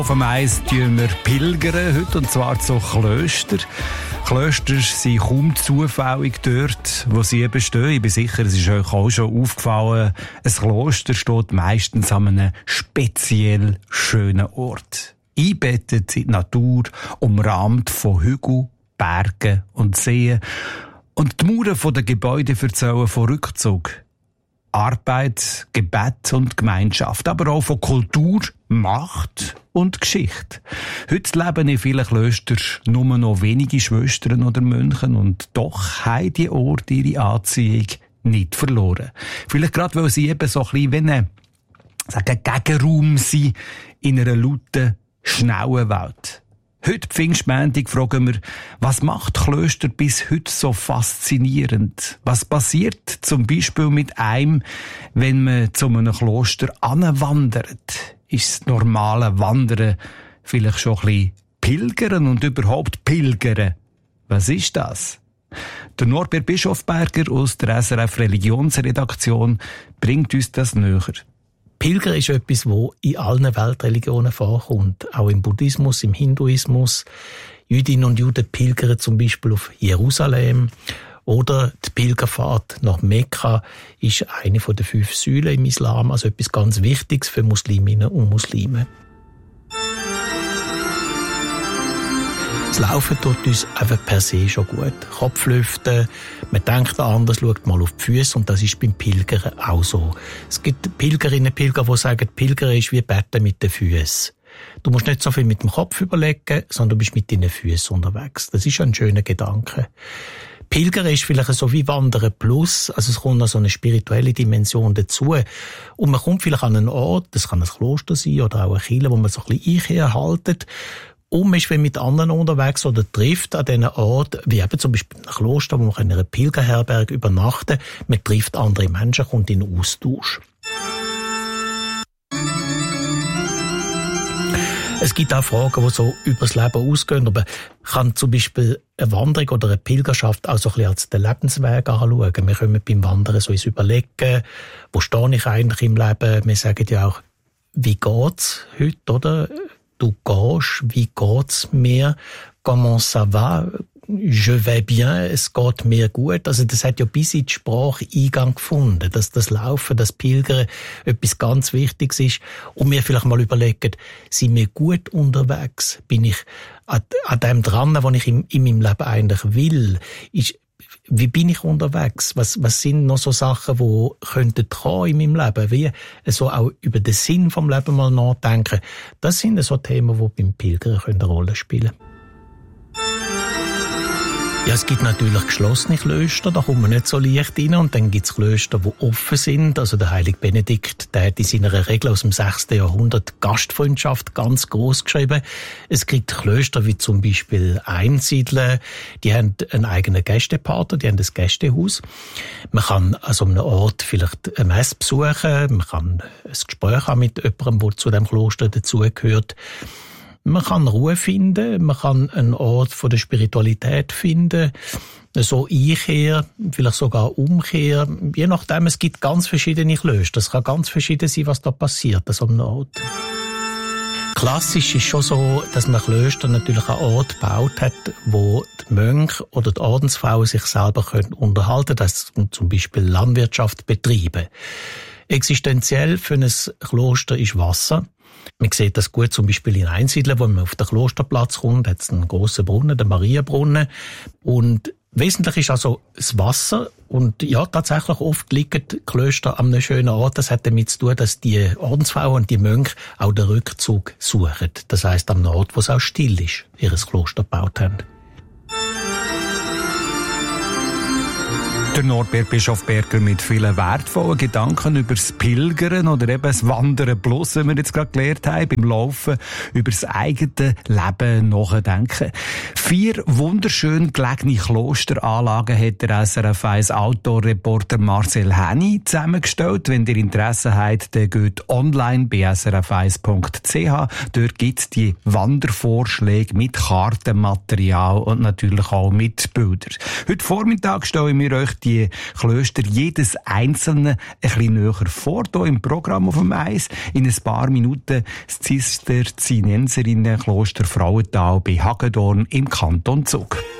Auf dem Eis tun wir pilgern heute, und zwar zu Klöstern. Klöster sind kaum zufällig dort, wo sie eben stehen. Ich bin sicher, es ist euch auch schon aufgefallen, ein Kloster steht meistens an einem speziell schönen Ort. Eingebettet in die Natur, umrahmt von Hügeln, Bergen und Seen. Und die Mauern der Gebäude erzählen von Rückzug, Arbeit, Gebet und Gemeinschaft, aber auch von Kultur, Macht und Geschichte. Heute leben in vielen Klöstern nur noch wenige Schwestern oder Mönche, und doch haben die Orte ihre Anziehung nicht verloren. Vielleicht gerade, weil sie eben so ein bisschen wie ein Gegenraum sind in einer lauten, schnellen Welt. Heute, Pfingstmontag, fragen wir, was macht Klöster bis heute so faszinierend? Was passiert zum Beispiel mit einem, wenn man zu einem Kloster anwandert? Ist das normale Wandern vielleicht schon ein bisschen Pilgern und überhaupt Pilgern? Was ist das? Der Norbert Bischofberger aus der SRF Religionsredaktion bringt uns das näher. Pilgern ist etwas, das in allen Weltreligionen vorkommt. Auch im Buddhismus, im Hinduismus. Jüdinnen und Juden pilgern zum Beispiel auf Jerusalem. Oder die Pilgerfahrt nach Mekka ist eine der 5 Säulen im Islam. Also etwas ganz Wichtiges für Musliminnen und Muslime. Das Laufen tut uns einfach per se schon gut. Kopf lüften, man denkt anders, schaut mal auf die Füße, und das ist beim Pilgern auch so. Es gibt Pilgerinnen und Pilger, die sagen, Pilgern ist wie Betten mit den Füßen. Du musst nicht so viel mit dem Kopf überlegen, sondern du bist mit deinen Füßen unterwegs. Das ist ein schöner Gedanke. Pilgern ist vielleicht so wie Wandern plus, also es kommt noch so eine spirituelle Dimension dazu. Und man kommt vielleicht an einen Ort, das kann ein Kloster sein oder auch eine Kirche, wo man so ein bisschen einhaltet. Und man ist mit anderen unterwegs oder trifft an diesen Ort, wie eben zum Beispiel ein Kloster, wo man in einer Pilgerherberge übernachten kann. Man trifft andere Menschen, kommt in einen Austausch. Es gibt auch Fragen, die so über das Leben ausgehen, aber kann zum Beispiel eine Wanderung oder eine Pilgerschaft auch so ein bisschen als den Lebensweg anschauen. Wir können beim Wandern so ins Überlegen, wo stehe ich eigentlich im Leben? Wir sagen ja auch, wie geht's heute, oder? Du gehst, wie geht's mir? Comment ça va? Je vais bien, es geht mir gut. Also das hat ja bis in die Sprache Eingang gefunden, dass das Laufen, das Pilgern etwas ganz Wichtiges ist. Und mir vielleicht mal überlegen, sind wir gut unterwegs? Bin ich an dem dran, was ich in meinem Leben eigentlich will? Wie bin ich unterwegs? Was sind noch so Sachen, die könnten kommen in meinem Leben? Wie so auch über den Sinn vom Leben mal nachdenken. Das sind so Themen, die beim Pilgern eine Rolle spielen können. Ja, es gibt natürlich geschlossene Klöster, da kommt man nicht so leicht rein. Und dann gibt es Klöster, die offen sind. Also der heilige Benedikt, der hat in seiner Regel aus dem 6. Jahrhundert Gastfreundschaft ganz groß geschrieben. Es gibt Klöster wie zum Beispiel Einsiedler, die haben einen eigenen Gästepartner, die haben ein Gästehaus. Man kann also an einem Ort vielleicht eine Messe besuchen, man kann ein Gespräch haben mit jemandem, der zu dem Kloster dazugehört. Man kann Ruhe finden, man kann einen Ort von der Spiritualität finden, so Einkehr, vielleicht sogar Umkehr, je nachdem, es gibt ganz verschiedene Klöster. Es kann ganz verschieden sein, was da passiert an so einem Ort. Klassisch ist schon so, dass man Klöster natürlich einen Ort gebaut hat, wo die Mönche oder die Ordensfrauen sich selber unterhalten können, das zum Beispiel Landwirtschaft betreiben. Existenziell für ein Kloster ist Wasser. Man sieht das gut zum Beispiel in Einsiedeln, wo man auf den Klosterplatz kommt, hat es einen grossen Brunnen, den Marienbrunnen. Und wesentlich ist also das Wasser. Und ja, tatsächlich oft liegen die Klöster an einem schönen Ort. Das hat damit zu tun, dass die Ordensfrauen und die Mönche auch den Rückzug suchen. Das heisst, am Ort, wo es auch still ist, ihr Kloster gebaut haben. Der Norbert Bischofberger mit vielen wertvollen Gedanken über das Pilgern oder eben das Wandern plus, wie wir jetzt gerade gelernt haben, beim Laufen, über das eigene Leben nachdenken. 4 wunderschön gelegene Klosteranlagen hat der SRF 1 Outdoor-Reporter Marcel Henny zusammengestellt. Wenn ihr Interesse habt, dann geht online bei srf1.ch. Dort gibt es die Wandervorschläge mit Kartenmaterial und natürlich auch mit Bildern. Heute Vormittag stellen wir euch die die Klöster jedes einzelne ein bisschen näher vor, hier im Programm auf dem Eis. In ein paar Minuten das Zisterziensersinnenkloster Frauental bei Hagedorn im Kanton Zug.